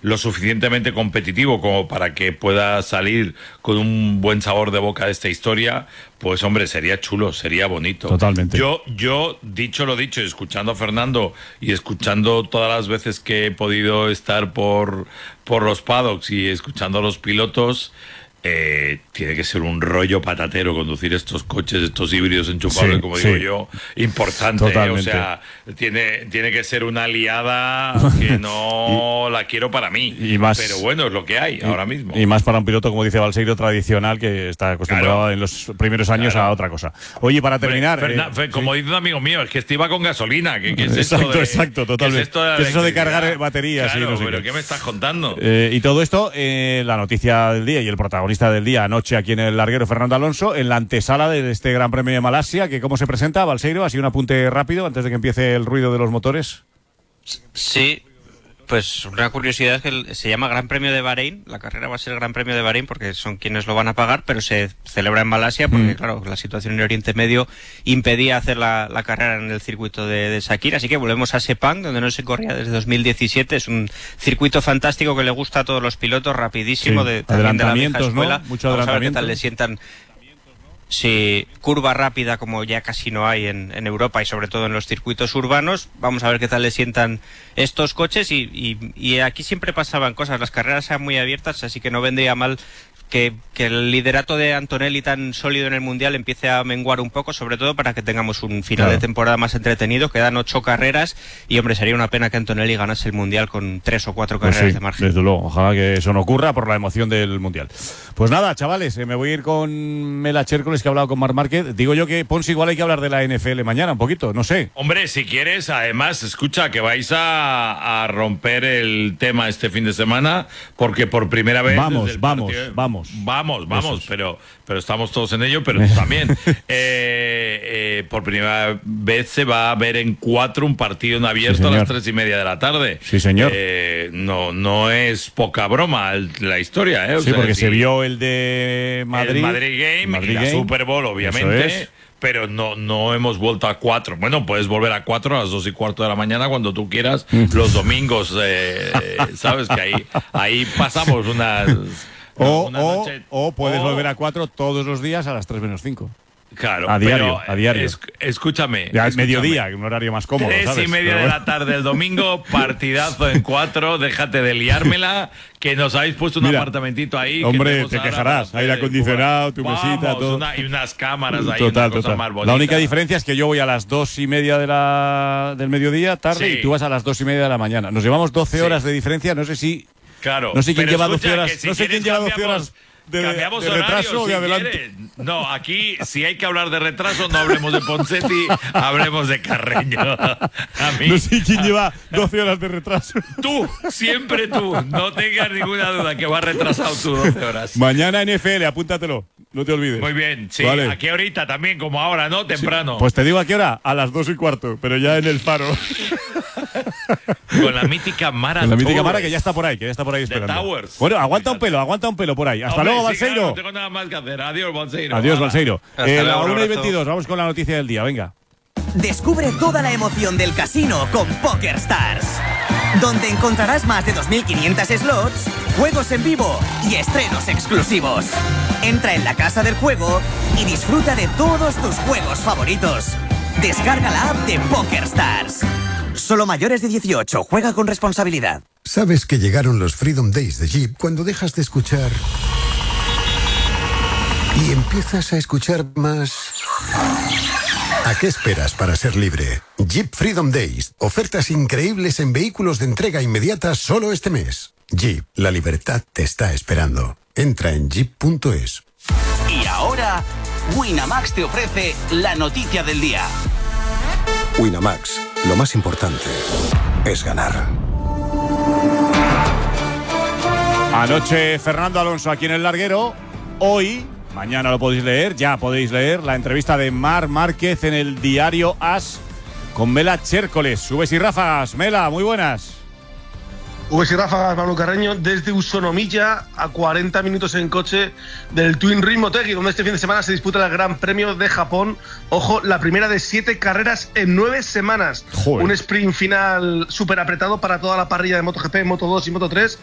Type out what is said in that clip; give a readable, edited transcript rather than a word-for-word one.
lo suficientemente competitivo como para que pueda salir con un buen sabor de boca de esta historia, pues hombre, sería chulo, sería bonito. Totalmente. Yo, dicho lo dicho, escuchando a Fernando y escuchando todas las veces que he podido estar por los paddocks y escuchando a los pilotos, tiene que ser un rollo patatero conducir estos coches, estos híbridos enchufables, como digo yo, importante. O sea, tiene que ser una aliada que no la quiero para mí. Y más, pero bueno, es lo que hay ahora mismo. Y más para un piloto, como dice Balseiro, tradicional, que está acostumbrado en los primeros años a otra cosa. Oye, para terminar... como dice un amigo mío, es que este iba con gasolina. ¿Qué es exacto, totalmente. ¿Qué es eso de cargar baterías? Claro, no sé pero ¿qué me estás contando? Y todo esto, la noticia del día y el protagonista del día anoche aquí en el larguero, Fernando Alonso, en la antesala de este Gran Premio de Malasia, que ¿cómo se presenta, Balseiro? Así un apunte rápido antes de que empiece el ruido de los motores. Sí, pues una curiosidad es que se llama Gran Premio de Bahrein. La carrera va a ser el Gran Premio de Bahrein porque son quienes lo van a pagar, pero se celebra en Malasia porque, claro, la situación en Oriente Medio impedía hacer la carrera en el circuito de Sakir. Así que volvemos a Sepang, donde no se corría desde 2017. Es un circuito fantástico que le gusta a todos los pilotos, rapidísimo, también de la vieja escuela. ¿no? Mucho Vamos adelantamiento. a ver qué tal le sientan. Sí, curva rápida como ya casi no hay en Europa y sobre todo en los circuitos urbanos. Vamos a ver qué tal le sientan estos coches y aquí siempre pasaban cosas. Las carreras eran muy abiertas, así que no vendría mal que el liderato de Antonelli tan sólido en el Mundial empiece a menguar un poco, sobre todo para que tengamos un final de temporada más entretenido. Quedan 8 carreras y, hombre, sería una pena que Antonelli ganase el Mundial con 3 o 4 carreras de margen. Desde luego, ojalá que eso no ocurra por la emoción del Mundial. Pues nada, chavales, me voy a ir con Mela Chércoles, que ha hablado con Marc Márquez. Digo yo que, Pons, igual hay que hablar de la NFL mañana un poquito, no sé. Hombre, si quieres, además, escucha, que vais a romper el tema este fin de semana, porque por primera vez... Vamos, pero estamos todos en ello, pero tú también. Por primera vez se va a ver en 4 un partido en abierto a las 3:30 de la tarde. Sí, señor. No es poca broma la historia, ¿eh? Porque se vio el de Madrid. El Madrid Game y la Super Bowl, obviamente. Pero no hemos vuelto a 4. Bueno, puedes volver a 4 a las 2:15 de la mañana cuando tú quieras, los domingos, ¿sabes? Que ahí pasamos unas... O puedes volver a 4 todos los días a las 3 menos 5. Claro, a diario. Escúchame. Ya es mediodía, un horario más cómodo. 3:30 de la tarde el domingo, partidazo en 4, déjate de liármela, que nos habéis puesto un apartamentito ahí. Hombre, te quejarás, aire acondicionado, tu mesita, todo. Y unas cámaras ahí, total. Más bonita. La única diferencia es que yo voy a las 2:30 del mediodía, tarde, y tú vas a las 2:30 de la mañana. Nos llevamos 12 horas de diferencia, no sé si... Claro, no sé quién lleva 12 horas. Si no sé quién lleva 12 horas de retraso o de adelanto. No, aquí, si hay que hablar de retraso, no hablemos de Ponseti, hablemos de Carreño. No sé quién lleva 12 horas de retraso. Tú, siempre tú. No tengas ninguna duda que vas retrasado tú 12 horas. Mañana NFL, apúntatelo. No te olvides. Muy bien, sí. Vale. ¿A qué horita también? Como ahora, ¿no? Temprano. Sí. Pues te digo a qué hora. A las 2:15, pero ya en el Faro. Con la mítica Mara. Con la mítica Mara, que ya está por ahí, esperando. Towers. Bueno, aguanta un pelo por ahí. Hasta luego, Balseiro. Claro, no tengo nada más que hacer. Adiós, Balseiro. Adiós, Balseiro. Hasta luego, 1:22, vamos con la noticia del día, venga. Descubre toda la emoción del casino con PokerStars, donde encontrarás más de 2.500 slots, juegos en vivo y estrenos exclusivos. Entra en la casa del juego y disfruta de todos tus juegos favoritos. Descarga la app de PokerStars. Solo mayores de 18, juega con responsabilidad. Sabes que llegaron los Freedom Days de Jeep cuando dejas de escuchar y empiezas a escuchar más. ¿A qué esperas para ser libre? Jeep Freedom Days. Ofertas increíbles en vehículos de entrega inmediata solo este mes. Jeep, la libertad te está esperando. Entra en jeep.es. Y ahora, Winamax te ofrece la noticia del día. Winamax, lo más importante es ganar. Anoche Fernando Alonso aquí en el larguero. Hoy, mañana lo podéis leer, ya podéis leer la entrevista de Marc Márquez en el diario AS con Mela Chércoles. Subes y ráfagas. Mela, muy buenas. Subes y ráfagas, Pablo Carreño, desde Usonomilla, a 40 minutos en coche del Twin Ring Motegi, donde este fin de semana se disputa el Gran Premio de Japón. Ojo, la primera de 7 carreras en 9 semanas. Joder. Un sprint final súper apretado para toda la parrilla de MotoGP, Moto2 y Moto3.